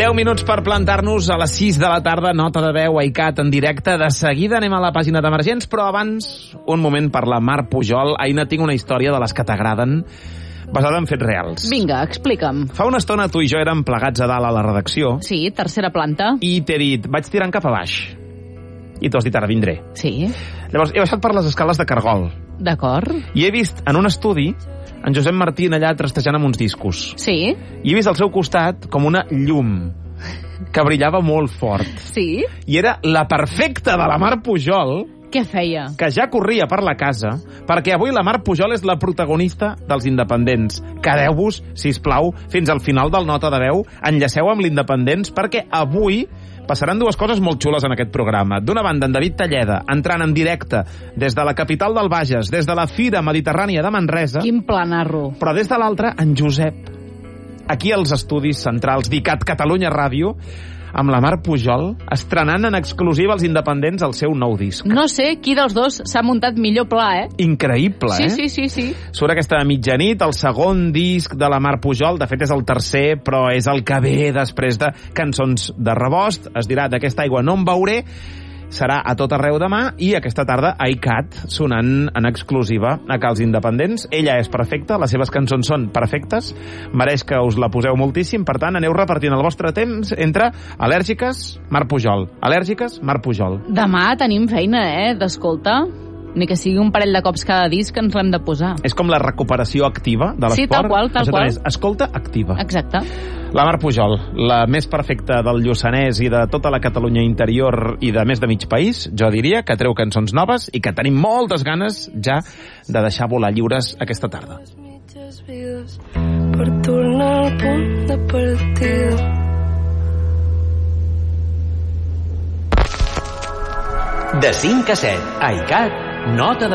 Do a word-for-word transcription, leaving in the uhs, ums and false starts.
deu minuts per plantar-nos a les sis de la tarda, nota de veu a ICAT en directe. De seguida anem a la pàgina d'emergents, però abans, un moment per la Mar Pujol. Aina, tinc una història de les que t'agraden, basada en fets reals. Vinga, explica'm. Fa una estona tu i jo érem plegats a dalt a la redacció. Sí, tercera planta. I t'he dit, vaig tirant cap a baix. I tu has dit, ara vindré. Sí. Llavors, he baixat per les escales de Cargol. D'acord. I he vist en un estudi en Josep Martín allà trastejant amb uns discos. Sí. I he vist al seu costat com una llum que brillava molt fort. Sí. I era la perfecta de la Mar Pujol, què feia? que ja corria per la casa, perquè avui la Mar Pujol és la protagonista dels Independents. Quedeu-vos, sisplau, fins al final del Nota de Veu. Enllaceu amb l'Independents, perquè avui passaran dues coses molt xules en aquest programa. D'una banda, en David Talleda, entrant en directe des de la capital del Bages, des de la Fira Mediterrània de Manresa. Quin planarro. Però des de l'altra, en Josep, aquí als estudis centrals d'ICAT Catalunya Ràdio, amb la Mar Pujol, estrenant en exclusiva als Independents el seu nou disc. No sé qui dels dos s'ha muntat millor pla, eh? Increïble, sí, eh? Sí, sí, sí. Surt aquesta mitjanit, el segon disc de la Mar Pujol, de fet és el tercer, però és el que ve després de Cançons de Rebost, es dirà D'aquesta aigua no en beuré, serà a tot arreu demà, i aquesta tarda a ICAT, sonant en exclusiva a Cals Independents. Ella és perfecta, les seves cançons són perfectes, mereix que us la poseu moltíssim, per tant, aneu repartint el vostre temps entre Al·lèrgiques, Mar Pujol. Al·lèrgiques, Mar Pujol. Demà tenim feina, eh, d'escolta. Ni que sigui un parell de cops cada disc que ens l'hem de posar. És com la recuperació activa de l'esport. Sí, tal qual, tal Això qual. És escolta activa. Exacte. La Mar Pujol, la més perfecta del Lluçanès i de tota la Catalunya interior i de més de mig país, jo diria que treu cançons noves i que tenim moltes ganes ja de deixar volar lliures aquesta tarda. Per tornar al punt de partida. De cinc a set, a ICAT, Nota de